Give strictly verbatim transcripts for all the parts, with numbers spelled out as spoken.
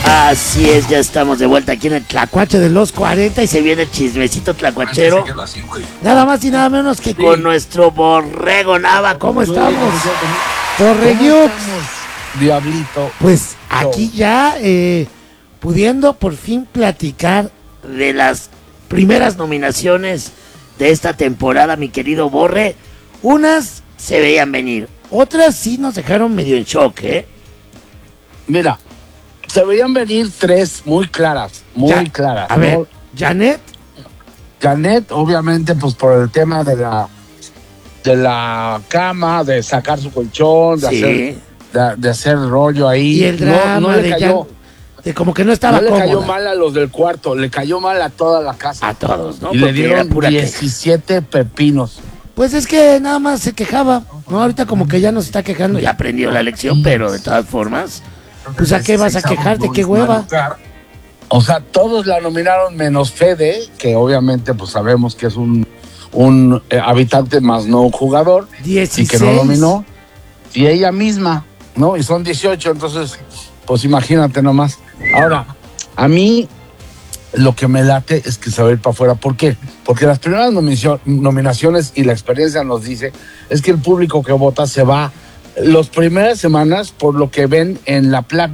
Así es, ya estamos de vuelta aquí en el Tlacuache de los cuarenta y se viene el chismecito tlacuachero. Nada más y nada menos que con nuestro Borrego Nava. ¿Cómo estamos? Borreguiux. Diablito. Pues aquí ya eh, pudiendo por fin platicar de las primeras nominaciones de esta temporada, mi querido Borre. Unas se veían venir, otras sí nos dejaron medio en shock, ¿eh? Mira, se veían venir tres muy claras, muy Ya, claras. A ¿no? ver, Janet. Janet, obviamente, pues por el tema de la de la cama, de sacar su colchón, de Sí. hacer de, de hacer rollo ahí. Y el drama no, no le de, cayó, ya, de como que no estaba no le cómoda. cayó mal a los del cuarto, le cayó mal a toda la casa. A todos, ¿no? y le Porque era dieron pura queja. diecisiete pepinos. Pues es que nada más se quejaba, ¿no? Ahorita como que ya no se está quejando, ya aprendió la lección, pero de todas formas, pues ¿a qué vas a quejarte? ¿Qué hueva? O sea, todos la nominaron menos Fede, que obviamente pues sabemos que es un, un eh, habitante más no un jugador, dieciséis. y que no nominó, y ella misma, ¿no? Y son dieciocho, entonces, pues imagínate nomás. Ahora, a mí lo que me late es que se va a ir para afuera. ¿Por qué? Porque las primeras nominacio- nominaciones y la experiencia nos dice es que el público que vota se va las primeras semanas por lo que ven en la placa.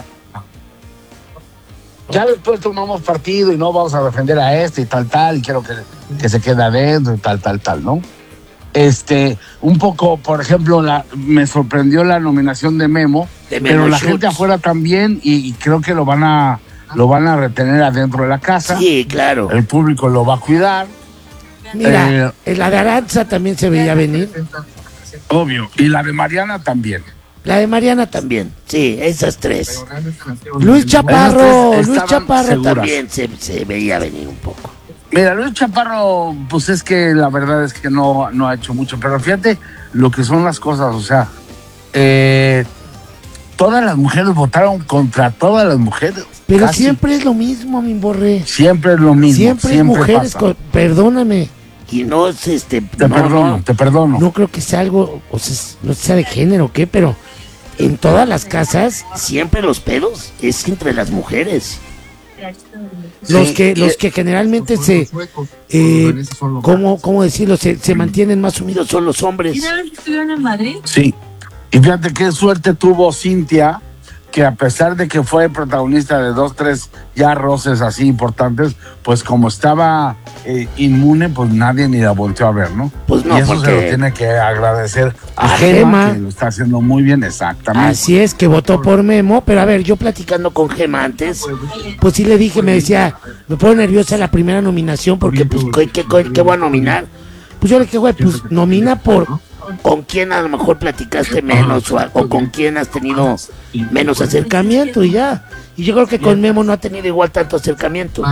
Ya después tomamos partido y no vamos a defender a este y tal, tal, y quiero que, que se quede adentro y tal, tal, tal, ¿no? Este, un poco, por ejemplo, la, me sorprendió la nominación de Memo, De Memo pero la Schultz. gente afuera también, y, y creo que lo van a lo van a retener adentro de la casa. Sí, claro. El público lo va a cuidar, Mira, eh, en la de Aranza también se veía venir. obvio, y la de Mariana también. La de Mariana también. Sí, esas tres. Luis Chaparro, Esas tres Luis estaban Chaparro seguras. también se, se veía venir un poco. Mira, Luis Chaparro, pues es que la verdad es que no, no ha hecho mucho, pero fíjate lo que son las cosas, o sea, eh, todas las mujeres votaron contra todas las mujeres. Pero casi. siempre es lo mismo, mi Borre. Siempre es lo mismo. Siempre, Siempre, mujeres, pasa. con- perdóname. Y no es este. Te no, perdono, no, te perdono. no creo que sea algo, o sea, no sea de género o qué, pero en todas las casas siempre los pedos es entre las mujeres. Los Sí, que, y- los que generalmente se, eh, ¿cómo, cómo decirlo? Se, se mantienen más unidos son los hombres. ¿Y una vez estuvieron en Madrid? Sí. Y fíjate qué suerte tuvo Cintia, que a pesar de que fue protagonista de dos, tres ya roces así importantes, pues como estaba eh, inmune, pues nadie ni la volteó a ver, ¿no? Pues no, y eso porque- se lo tiene que agradecer a, A Gema, Gema. que lo está haciendo muy bien, exactamente. Así es, que votó por Memo, pero a ver, yo platicando con Gema antes, pues sí le dije, me decía, me pongo nerviosa la primera nominación porque, pues, ¿qué, qué, qué- qué voy a nominar? Pues yo le dije, güey, pues nomina por con quién a lo mejor platicaste menos o, a- o con quién has tenido menos acercamiento y ya. Y yo creo que con Memo no ha tenido igual tanto acercamiento.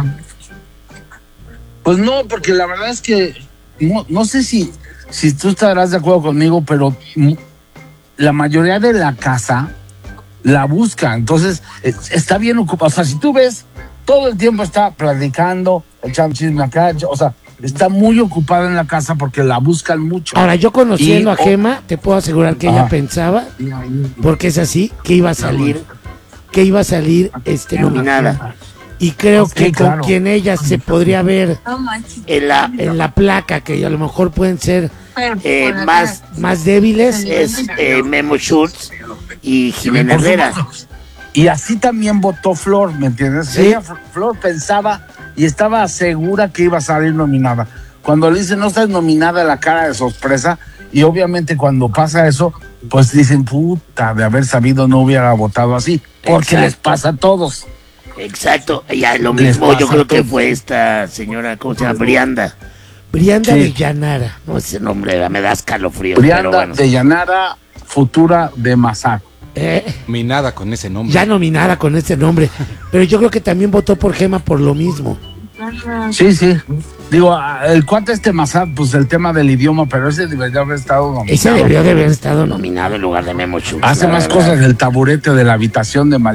Pues no, porque la verdad es que no, no sé si, si tú estarás de acuerdo conmigo, pero mm, la mayoría de la casa la busca, entonces eh, está bien ocupada. O sea, si tú ves, todo el tiempo está platicando, echando chisme acá, o sea, está muy ocupada en la casa porque la buscan mucho. Ahora, yo conociendo Y- a Gema, te puedo asegurar que ella Ajá. pensaba, porque es así, que iba a salir, que iba a salir este nominada. Y creo Sí, que con claro. quien ella se podría ver No manches. en la, en la placa, que a lo mejor pueden ser Pero, eh, por acá. más, más débiles, es eh, Memo Schultz y Jimena Por Herrera. supuesto. Y así también votó Flor, ¿me entiendes? Sí. Ella, Flor, pensaba y estaba segura que iba a salir nominada. Cuando le dicen no estás nominada, la cara de sorpresa, y obviamente cuando pasa eso, pues dicen, puta, de haber sabido no hubiera votado así, porque Exacto. les pasa a todos. Exacto, ya lo Les mismo yo pasa creo que todo. fue esta señora, ¿cómo se llama? Brianda. Brianda Sí. de Llanara, no ese nombre me da escalofrío, pero Brianda bueno. de Llanara, futura de Mazac. Eh, Minada con ese nombre. ya nominada con ese nombre, pero yo creo que también votó por Gema por lo mismo. Ajá. Sí, sí. Digo, ah, el cuate este Mazac, pues el tema del idioma, pero ese debería haber estado nominado. Ese debería de haber estado nominado en lugar de Memo Schultz. Hace la más verdad. cosas del taburete de la habitación de Mal